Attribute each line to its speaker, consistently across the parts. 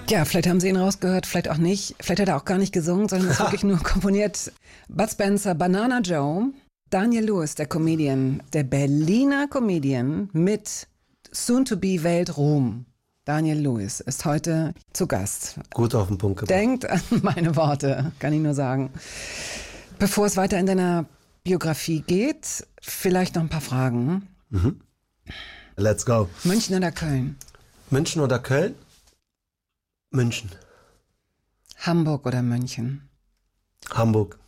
Speaker 1: Ja, vielleicht haben Sie ihn rausgehört, vielleicht auch nicht. Vielleicht hat er auch gar nicht gesungen, sondern ist wirklich nur komponiert. Bud Spencer, Banana Joe, Daniel Lewis, der Comedian, der Berliner Comedian mit Soon-to-be-Weltruhm. Daniel Lewis ist heute zu Gast.
Speaker 2: Gut auf den Punkt gebracht.
Speaker 1: Denkt an meine Worte, kann ich nur sagen. Bevor es weiter in deiner Biografie geht, vielleicht noch ein paar Fragen.
Speaker 2: Let's go.
Speaker 1: München oder Köln?
Speaker 2: München oder Köln? München.
Speaker 1: Hamburg oder München?
Speaker 2: Hamburg.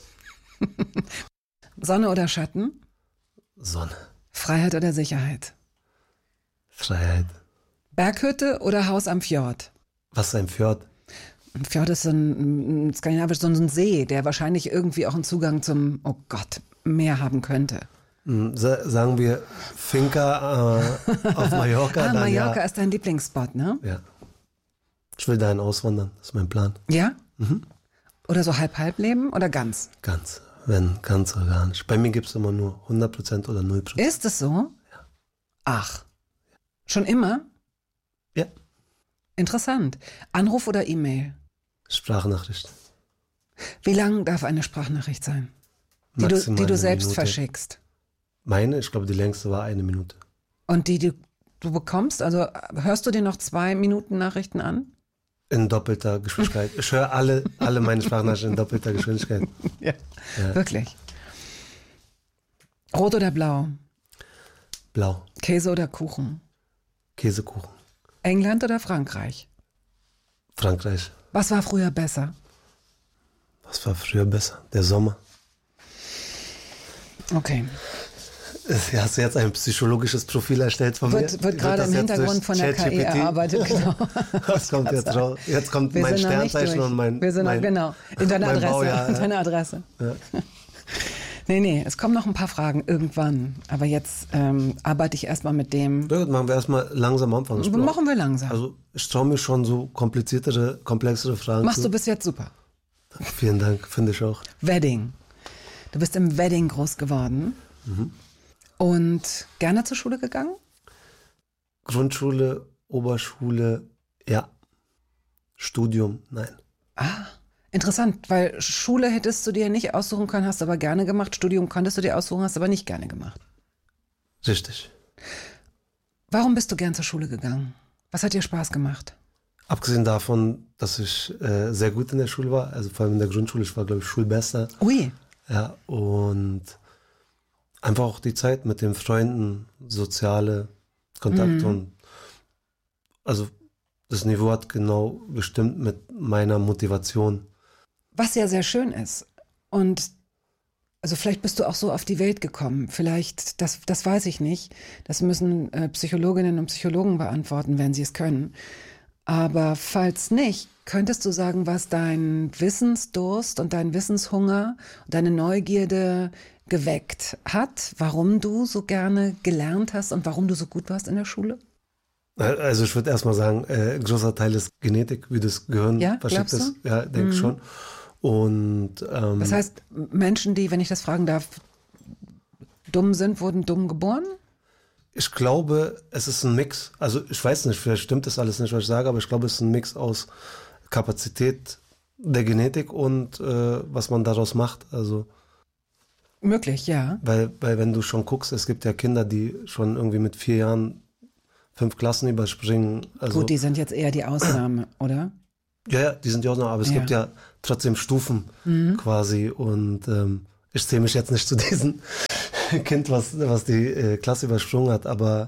Speaker 1: Sonne oder Schatten?
Speaker 2: Sonne.
Speaker 1: Freiheit oder Sicherheit?
Speaker 2: Freiheit.
Speaker 1: Berghütte oder Haus am Fjord?
Speaker 2: Was ist ein Fjord?
Speaker 1: Ein Fjord ist so ein skandinavisch, so ein See, der wahrscheinlich irgendwie auch einen Zugang zum, oh Gott, Meer haben könnte.
Speaker 2: Sagen wir Finca auf Mallorca. Dann,
Speaker 1: Mallorca
Speaker 2: ja.
Speaker 1: ist dein Lieblingsspot, ne?
Speaker 2: Ja. Ich will dahin auswandern, das ist mein Plan.
Speaker 1: Ja? Oder so halb leben oder ganz?
Speaker 2: Ganz. Wenn, ganz oder gar nicht. Bei mir gibt es immer nur 100% oder 0%.
Speaker 1: Ist es so?
Speaker 2: Ja.
Speaker 1: Ach. Schon immer?
Speaker 2: Ja.
Speaker 1: Interessant. Anruf oder E-Mail?
Speaker 2: Sprachnachricht.
Speaker 1: Wie lang darf eine Sprachnachricht sein? Die du
Speaker 2: Maximal
Speaker 1: selbst
Speaker 2: eine Minute.
Speaker 1: verschickst.
Speaker 2: Meine, ich glaube, die längste war 1 Minute.
Speaker 1: Und die du bekommst, also hörst du dir noch 2 Minuten Nachrichten an?
Speaker 2: In doppelter Geschwindigkeit. Ich höre alle meine Sprachnachrichten in doppelter Geschwindigkeit.
Speaker 1: Ja. Wirklich. Rot oder blau?
Speaker 2: Blau.
Speaker 1: Käse oder Kuchen?
Speaker 2: Käsekuchen.
Speaker 1: England oder Frankreich?
Speaker 2: Frankreich.
Speaker 1: Was war früher besser?
Speaker 2: Was war früher besser? Der Sommer.
Speaker 1: Okay.
Speaker 2: Hast du jetzt ein psychologisches Profil erstellt von mir?
Speaker 1: Wird gerade im Hintergrund von der KI erarbeitet. Genau.
Speaker 2: Was kommt jetzt raus? Jetzt kommt
Speaker 1: Wir
Speaker 2: mein
Speaker 1: sind noch nicht
Speaker 2: Sternzeichen
Speaker 1: durch.
Speaker 2: und mein...
Speaker 1: Wir sind noch, genau, in deiner
Speaker 2: mein
Speaker 1: Adresse.
Speaker 2: Baujahr, ja.
Speaker 1: Deine Adresse.
Speaker 2: Ja.
Speaker 1: Nee, es kommen noch ein paar Fragen irgendwann. Aber jetzt arbeite ich erstmal mit dem.
Speaker 2: Ja, machen wir erstmal langsam anfangen.
Speaker 1: Machen wir langsam.
Speaker 2: Also ich traue mir schon so kompliziertere, komplexere Fragen
Speaker 1: Machst
Speaker 2: zu.
Speaker 1: du bis jetzt super.
Speaker 2: Vielen Dank, finde ich auch.
Speaker 1: Wedding. Du bist im Wedding groß geworden. Und gerne zur Schule gegangen?
Speaker 2: Grundschule, Oberschule, ja. Studium, nein.
Speaker 1: Interessant, weil Schule hättest du dir nicht aussuchen können, hast aber gerne gemacht. Studium konntest du dir aussuchen, hast aber nicht gerne gemacht.
Speaker 2: Richtig.
Speaker 1: Warum bist du gern zur Schule gegangen? Was hat dir Spaß gemacht?
Speaker 2: Abgesehen davon, dass ich sehr gut in der Schule war, also vor allem in der Grundschule, ich war, glaube ich, Schulbester.
Speaker 1: Ui.
Speaker 2: Ja, und einfach auch die Zeit mit den Freunden, soziale Kontakte und also das Niveau hat genau bestimmt mit meiner Motivation.
Speaker 1: Was ja sehr schön ist. Und also vielleicht bist du auch so auf die Welt gekommen. Vielleicht, das weiß ich nicht. Das müssen Psychologinnen und Psychologen beantworten, wenn sie es können. Aber falls nicht, könntest du sagen, was dein Wissensdurst und dein Wissenshunger und deine Neugierde geweckt hat, warum du so gerne gelernt hast und warum du so gut warst in der Schule?
Speaker 2: Also ich würde erstmal sagen, ein großer Teil ist Genetik, wie das Gehirn verschickt ist. Ja, denke ich schon. Und
Speaker 1: das heißt, Menschen, die, wenn ich das fragen darf, dumm sind, wurden dumm geboren?
Speaker 2: ich glaube, es ist ein Mix. Also ich weiß nicht, vielleicht stimmt das alles nicht, was ich sage, aber ich glaube, es ist ein Mix aus Kapazität der Genetik und was man daraus macht. Also
Speaker 1: möglich, ja.
Speaker 2: Weil wenn du schon guckst, es gibt ja Kinder, die schon irgendwie mit 4 Jahren 5 Klassen überspringen. Also,
Speaker 1: gut, die sind jetzt eher die Ausnahme, oder?
Speaker 2: Ja, die sind die Ausnahme, aber es gibt ja trotzdem Stufen quasi und ich zähle mich jetzt nicht zu diesem Kind, was die Klasse übersprungen hat, aber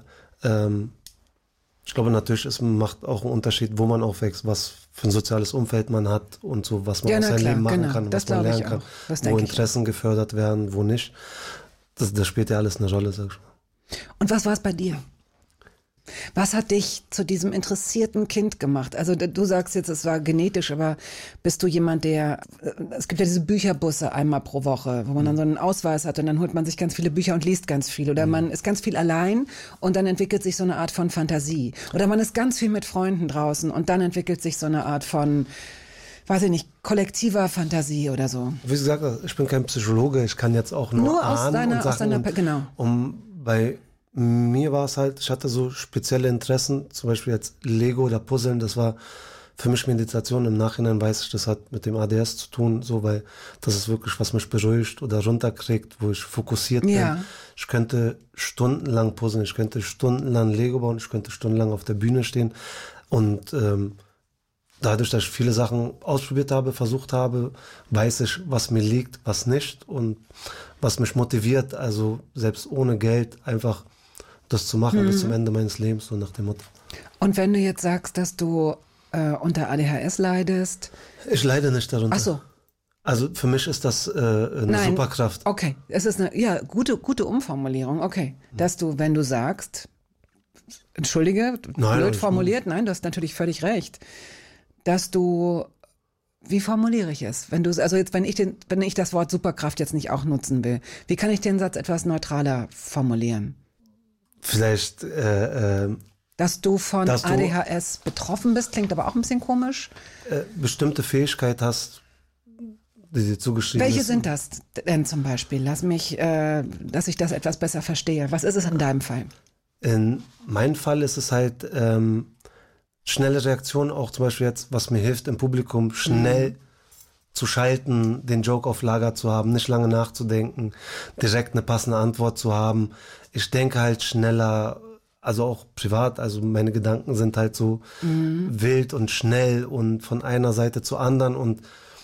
Speaker 2: ich glaube natürlich, es macht auch einen Unterschied, wo man aufwächst, was für ein soziales Umfeld man hat und so, was man aus seinem Leben machen kann, was man lernen kann, wo Interessen gefördert werden, wo nicht. Das spielt ja alles eine Rolle, sag ich mal.
Speaker 1: Und was war es bei dir? Was hat dich zu diesem interessierten Kind gemacht? Also du sagst jetzt, es war genetisch, aber bist du jemand, es gibt ja diese Bücherbusse einmal pro Woche, wo man dann so einen Ausweis hat und dann holt man sich ganz viele Bücher und liest ganz viel. Oder man ist ganz viel allein und dann entwickelt sich so eine Art von Fantasie. Oder man ist ganz viel mit Freunden draußen und dann entwickelt sich so eine Art von, weiß ich nicht, kollektiver Fantasie oder so.
Speaker 2: Wie gesagt, ich bin kein Psychologe, ich kann jetzt auch nur ahnen
Speaker 1: aus deiner genau.
Speaker 2: Bei mir war es halt, ich hatte so spezielle Interessen, zum Beispiel jetzt Lego oder Puzzeln, das war für mich Meditation im Nachhinein weiß ich, das hat mit dem ADS zu tun, so, weil das ist wirklich, was mich beruhigt oder runterkriegt, wo ich fokussiert bin. Ich könnte stundenlang puzzeln, ich könnte stundenlang Lego bauen, ich könnte stundenlang auf der Bühne stehen und dadurch, dass ich viele Sachen ausprobiert habe, versucht habe, weiß ich, was mir liegt, was nicht und was mich motiviert, also selbst ohne Geld einfach das zu machen bis zum Ende meines Lebens, so nach dem Motto.
Speaker 1: Und wenn du jetzt sagst, dass du unter ADHS leidest?
Speaker 2: Ich leide nicht darunter.
Speaker 1: Ach so.
Speaker 2: Also für mich ist das eine Superkraft.
Speaker 1: Okay, es ist eine gute Umformulierung. Okay, dass du, wenn du sagst, entschuldige, blöd formuliert, nein, du hast natürlich völlig recht, dass du, wie formuliere ich es? Wenn du, also jetzt, wenn ich das Wort Superkraft jetzt nicht auch nutzen will, wie kann ich den Satz etwas neutraler formulieren?
Speaker 2: Vielleicht,
Speaker 1: dass du von ADHS betroffen bist, klingt aber auch ein bisschen komisch.
Speaker 2: Bestimmte Fähigkeit hast, die dir zugeschrieben ist.
Speaker 1: Welche sind das denn zum Beispiel? Lass mich, dass ich das etwas besser verstehe. Was ist es in deinem Fall?
Speaker 2: In meinem Fall ist es halt schnelle Reaktionen, auch zum Beispiel jetzt, was mir hilft im Publikum, schnell zu schalten, den Joke auf Lager zu haben, nicht lange nachzudenken, direkt eine passende Antwort zu haben. Ich denke halt schneller, also auch privat, also meine Gedanken sind halt so wild und schnell und von einer Seite zur anderen und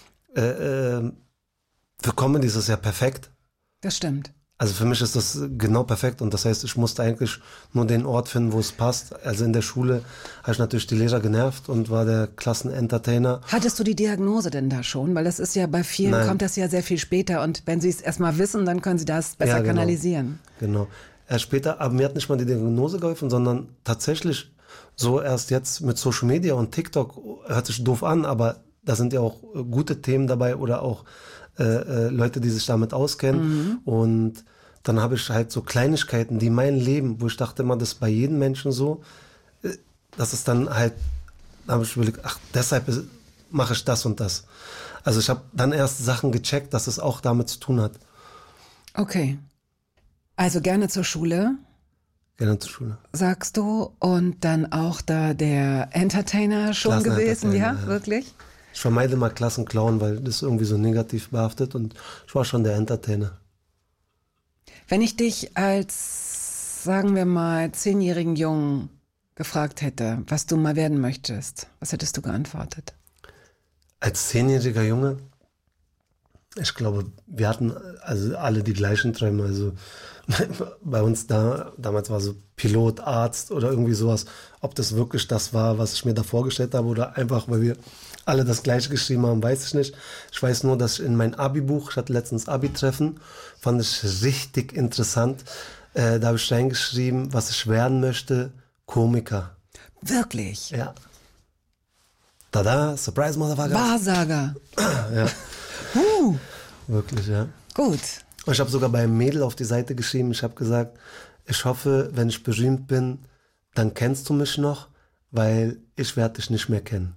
Speaker 2: für Comedy ist es ja perfekt.
Speaker 1: Das stimmt.
Speaker 2: Also für mich ist das genau perfekt und das heißt, ich musste eigentlich nur den Ort finden, wo es passt. Also in der Schule habe ich natürlich die Lehrer genervt und war der Klassenentertainer.
Speaker 1: Hattest du die Diagnose denn da schon? Weil das ist ja bei vielen, kommt das ja sehr viel später und wenn sie es erstmal wissen, dann können sie das besser kanalisieren.
Speaker 2: Genau. Erst später, aber mir hat nicht mal die Diagnose geholfen, sondern tatsächlich so erst jetzt mit Social Media und TikTok, hört sich doof an, aber da sind ja auch gute Themen dabei oder auch Leute, die sich damit auskennen und dann habe ich halt so Kleinigkeiten, die mein Leben, wo ich dachte immer, das ist bei jedem Menschen so, das ist dann halt, da habe ich überlegt, ach, deshalb mache ich das und das. Also ich habe dann erst Sachen gecheckt, dass es auch damit zu tun hat.
Speaker 1: Okay. Also gerne zur Schule.
Speaker 2: Gerne zur Schule.
Speaker 1: Sagst du, und dann auch da der Entertainer schon gewesen, ja, wirklich?
Speaker 2: Ich vermeide mal Klassenclown, weil das irgendwie so negativ behaftet und ich war schon der Entertainer.
Speaker 1: Wenn ich dich als, sagen wir mal, 10-jährigen Jungen gefragt hätte, was du mal werden möchtest, was hättest du geantwortet?
Speaker 2: Als 10-jähriger Junge? Ich glaube, wir hatten also alle die gleichen Träume. Also bei uns damals war so Pilot, Arzt oder irgendwie sowas. Ob das wirklich das war, was ich mir da vorgestellt habe oder einfach, weil wir alle das Gleiche geschrieben haben, weiß ich nicht. Ich weiß nur, dass ich in mein Abi-Buch, ich hatte letztens Abi-Treffen, fand ich richtig interessant. Da habe ich reingeschrieben, was ich werden möchte, Komiker.
Speaker 1: Wirklich?
Speaker 2: Ja. Tada, Surprise, Motherfucker.
Speaker 1: Wahrsager.
Speaker 2: Ja. Wirklich, ja.
Speaker 1: Gut.
Speaker 2: Und ich habe sogar bei einem Mädel auf die Seite geschrieben, ich habe gesagt, ich hoffe, wenn ich berühmt bin, dann kennst du mich noch, weil ich werde dich nicht mehr kennen.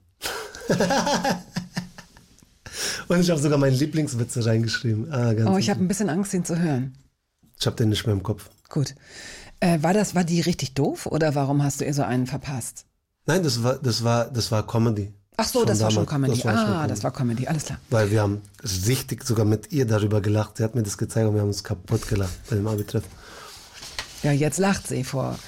Speaker 2: Und ich habe sogar meinen Lieblingswitze reingeschrieben.
Speaker 1: Ich habe ein bisschen Angst, ihn zu hören.
Speaker 2: Ich habe den nicht mehr im Kopf.
Speaker 1: Gut. War die richtig doof oder warum hast du ihr so einen verpasst?
Speaker 2: Nein, das war Comedy.
Speaker 1: Ach so, das war schon Comedy. Das war Comedy, alles klar.
Speaker 2: Weil wir haben richtig sogar mit ihr darüber gelacht. Sie hat mir das gezeigt und wir haben uns kaputt gelacht bei dem Abi-Treff.
Speaker 1: Ja, jetzt lacht sie. Vor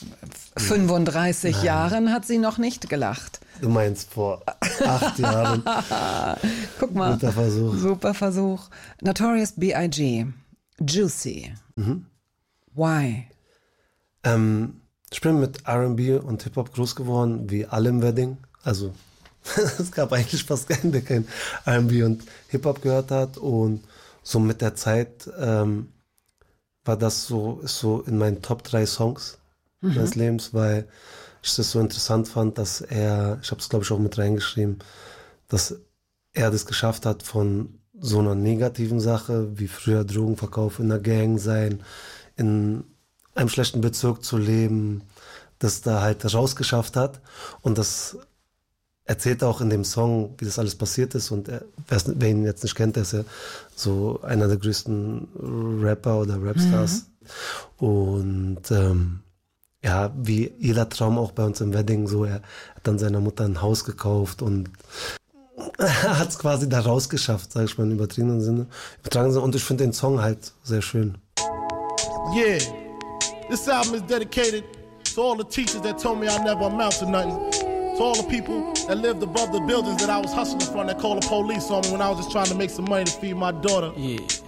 Speaker 1: 35 Jahren hat sie noch nicht gelacht.
Speaker 2: Du meinst vor 8 Jahren.
Speaker 1: Guck mal.
Speaker 2: Guter Versuch.
Speaker 1: Super Versuch. Notorious B.I.G. Juicy. Why?
Speaker 2: Ich bin mit R&B und Hip-Hop groß geworden, wie alle im Wedding. Also es gab eigentlich fast keinen, der kein R&B und Hip-Hop gehört hat. Und so mit der Zeit war das ist so in meinen Top 3 Songs meines Lebens, weil ich das so interessant fand, dass ich habe es glaube ich auch mit reingeschrieben, dass er das geschafft hat von so einer negativen Sache, wie früher Drogenverkauf in einer Gang sein, in einem schlechten Bezirk zu leben, das da halt rausgeschafft hat. Und das erzählt auch in dem Song, wie das alles passiert ist. Und wer ihn jetzt nicht kennt, der ist ja so einer der größten Rapper oder Rapstars. Und ja, wie jeder Traum auch bei uns im Wedding, so, er hat dann seiner Mutter ein Haus gekauft und er hat es quasi da rausgeschafft, sag ich mal, im übertragenen Sinne. Und ich finde den Song halt sehr schön.
Speaker 3: Yeah, this album is dedicated to all the teachers that told me I never amount to nothing. To all the people that lived above the buildings that I was hustling from that called the police on me when I was just trying to make some money to feed my daughter. Yeah.